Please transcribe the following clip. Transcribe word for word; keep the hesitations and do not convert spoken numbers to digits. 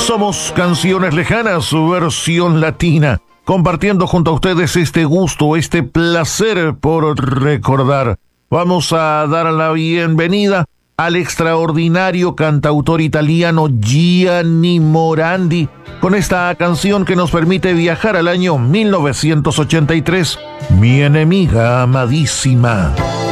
Somos Canciones Lejanas, su versión latina, compartiendo junto a ustedes este gusto, este placer por recordar. Vamos a dar la bienvenida al extraordinario cantautor italiano Gianni Morandi, con esta canción que nos permite viajar al año mil novecientos ochenta y tres, Mi enemiga amadísima.